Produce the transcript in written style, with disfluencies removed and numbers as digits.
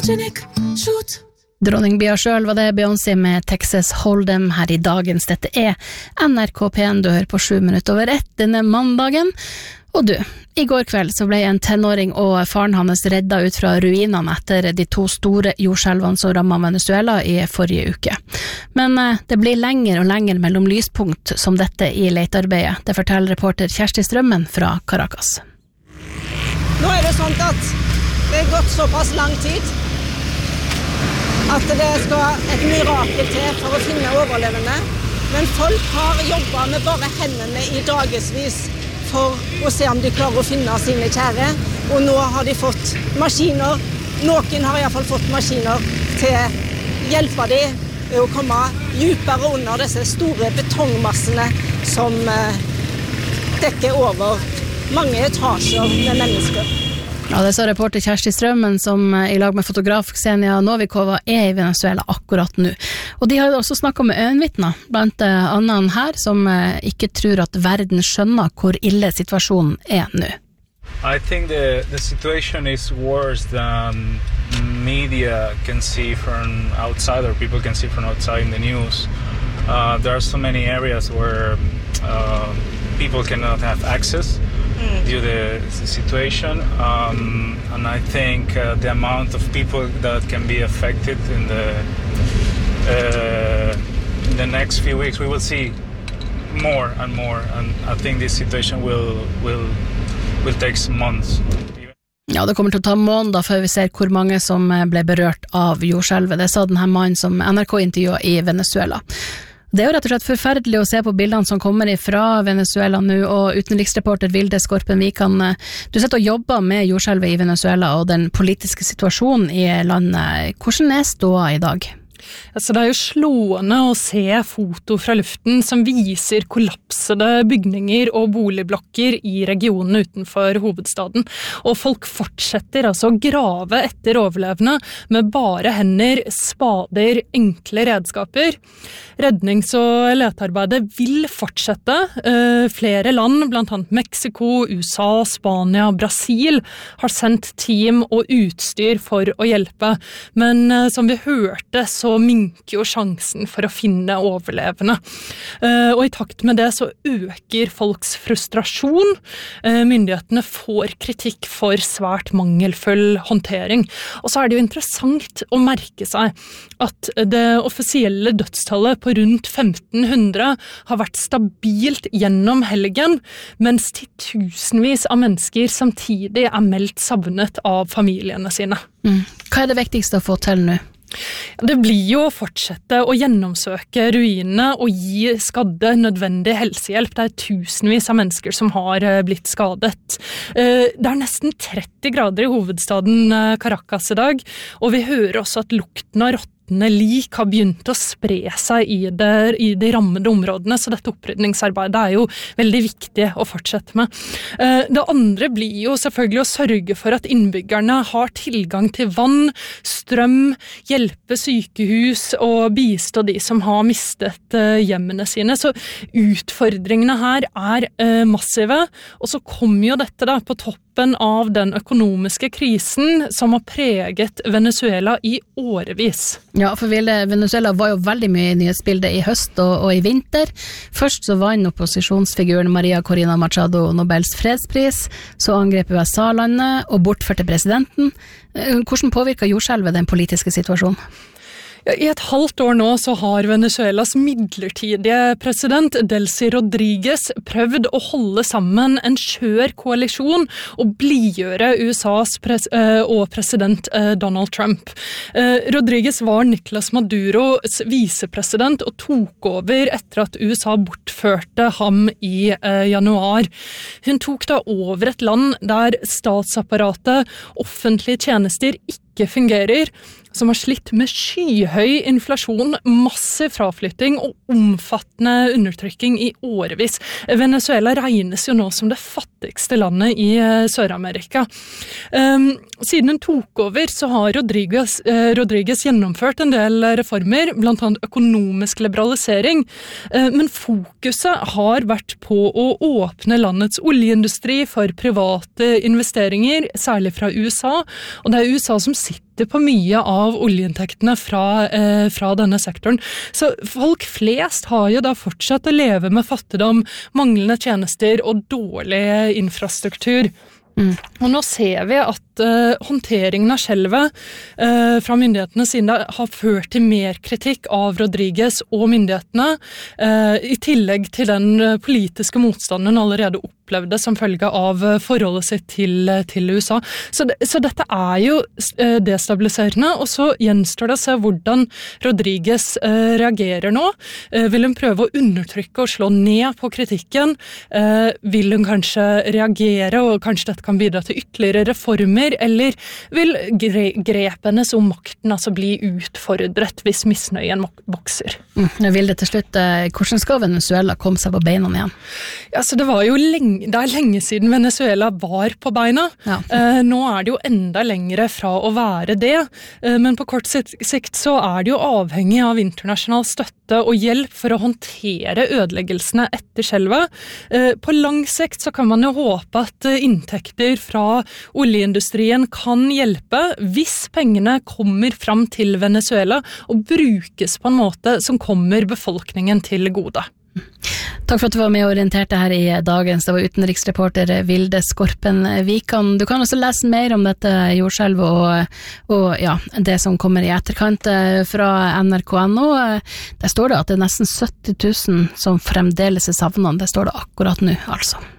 photogenic, shoot. Dronning Bea selv var det, Beyoncé med Texas Hold'em her I dagens. Dette NRK P1, du hører på 7 minutter over 1 denne mandagen. Og du, I går kveld så ble en tenåring og faren hans redda ut fra ruinene etter de 2 store jordskjelvene som rammet Venezuela I forrige uke. Men det blir lenger og lenger mellom lyspunkt som dette I letearbeidet. Det forteller reporter Kjersti Strømmen fra Caracas. Nå det sånn at det gått såpass lang tid at det skal et mirakel til for å finne overlevende. Men folk har jobbet med bare hendene I dagesvis for å se om de klarer å finne sine kjære. Og nå har de fått maskiner. Noen har I hvert fall fått maskiner til å hjelpe dem å komme djupere under disse store betongmassene som dekker over mange etasjer med mennesker. Ja, det sa reporter Kjersti Strømmen som I lag med fotograf Ksenia Novikova I Venezuela akkurat nå. Og de har også snakket med øyenvittner, blant annet her, som ikke tror at verden skjønner hvor ille situasjonen nå. I think the situation is worse than media can see from outside or people can see from outside in the news. There are so many areas where people cannot have access due to the situation, and I think the amount of people that can be affected in the next few weeks, we will see more and more, and I think this situation will take some months. Ja, det kommer til å ta måneder før vi ser hvor mange som ble berørt av jordskjelvet. Det sa denne mannen som NRK intervjuet I Venezuela. Det jo rett og slett forferdelig å se på bildene som kommer fra Venezuela nå, og utenriksreporter Vilde Skorpen Vikan, du sitter og jobber med jordskjelvet I Venezuela og den politiske situasjonen I landet. Hvordan ståa I dag? Så det jo slående å se foto fra luften som viser kollapsede bygninger og boligblokker I regionen utenfor hovedstaden. Og folk fortsetter altså å grave etter overlevende med bare hender, spader, enkle redskaper. Rednings- og letearbeidet vil fortsette. Flere land, blant annet Mexico, USA, Spania, Brasil, har sendt team og utstyr for å hjelpe. Men som vi hørte, så minker jo sjansen for å finne overlevende. Og I takt med det så øker folks frustrasjon. Myndighetene får kritikk for svært mangelfull håndtering. Og så det jo interessant å merke seg at det offisielle dødstallet på rundt 1500 har vært stabilt gjennom helgen, mens titusenvis av mennesker samtidig meldt savnet av familiene sine. Hva det viktigste å få til nå? Det blir jo å fortsette å gjennomsøke ruinene og gi skadde nødvendig helsehjelp. Det tusenvis av mennesker som har blitt skadet. Det nesten 30 grader I hovedstaden Caracas I dag, og vi hører også at lukten av råtne lik har begynt å spre seg I de rammede områdene, så dette opprydningsarbeidet jo veldig viktig å fortsette med. Det andre blir jo selvfølgelig å sørge for at innbyggerne har tilgang til vann, strøm, hjelpe sykehus og bistå de som har mistet hjemmene sine. Så utfordringene her massive, og så kommer jo dette da på toppen av den økonomiske krisen som har preget Venezuela I årevis. Ja, for Venezuela var jo veldig mye I nyhetsbildet I høst og I vinter. Først så vant opposisjonsfiguren Maria Corina Machado Nobels fredspris, så angrep USA landet og bortførte presidenten. Hvordan påvirker jordskjelvet den politiske situasjonen? I et halvt år nå så har Venezuelas midlertidige president Delcy Rodriguez prøvd å holde sammen en skjør koalisjon og blidgjøre USAs og president Donald Trump. Rodriguez var Nicolas Maduros visepresident og tok over etter at USA bortførte ham I januar. Hun tok da over et land der statsapparatet, offentlige tjenester ikke fungerer, som har slitt med skyhøy inflasjon, massiv fraflytting og omfattende undertrykking I årevis. Venezuela regnes jo nå som det fattigste landet I Sør-Amerika. Siden hun tok over så har Rodriguez gjennomført en del reformer, blant annet økonomisk liberalisering, men fokuset har vært på å åpne landets oljeindustri for private investeringer, særlig fra USA, og det USA som sitter på mye av oljeinntektene fra denne sektoren. Så folk flest har jo da fortsatt å leve med fattigdom, manglende tjenester og dårlig infrastruktur. Og nå ser vi at håndteringen av skjelvet fra myndighetenes side har ført til mer kritikk av Rodriguez og myndighetene, i tillegg til den politiske motstanden allerede opplevde som følge av forholdet sitt til USA. Så dette jo destabiliserende, og så gjenstår det å se hvordan Rodriguez reagerer nå. Vil hun prøve å undertrykke og slå ned på kritikken? Vil hun kanskje reagere, og kanskje dette kan bidra til ytterligere reformer, eller vil grepenes om makten altså bli utfordret hvis misnøyen vokser? Vil det til slutt, hvordan skal Venezuela komme seg på beina igjen? Ja, så det lenge siden Venezuela var på beina. Ja. Nå det jo enda lengre fra å være det, men på kort sikt så det jo avhengig av internasjonal støtte og hjelp for å håndtere ødeleggelsene etter skjelvet. På lang sikt så kan man jo håpe at inntekter fra oljeindustrien kan hjelpe hvis pengene kommer fram til Venezuela og brukes på en måte som kommer befolkningen til gode. Takk for at du var med og orienterte her i dagens. Det var utenriksreporter Vilde Skorpen Vikan. Du kan også lese mer om dette jordskjelvet og ja, det som kommer i etterkant fra NRK.no. Der står det at det nesten 70 000 som fremdeles savnet. Det står det akkurat nå, altså.